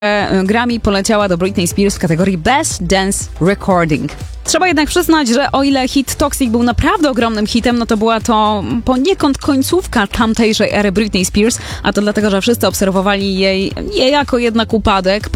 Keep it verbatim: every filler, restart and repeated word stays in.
Grammy poleciała do Britney Spears w kategorii Best Dance Recording. Trzeba jednak przyznać, że o ile hit Toxic był naprawdę ogromnym hitem, no to była to poniekąd końcówka tamtejszej ery Britney Spears, a to dlatego, że wszyscy obserwowali jej niejako jednak upadek.